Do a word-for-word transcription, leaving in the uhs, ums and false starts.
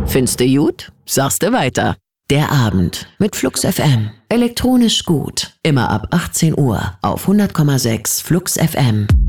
Findste gut? Sagste weiter. Der Abend mit Flux F M. Elektronisch gut. Immer ab achtzehn Uhr auf hundert Komma sechs Flux F M.